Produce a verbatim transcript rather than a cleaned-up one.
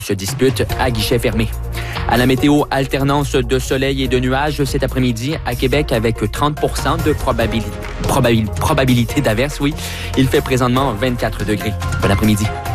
se disputent à guichet fermé. À la météo, alternance de soleil et de nuages cet après-midi à Québec avec trente pour cent de probabilité, probabilité, probabilité d'averse, oui. Il fait présentement vingt-quatre degrés. Bon après-midi.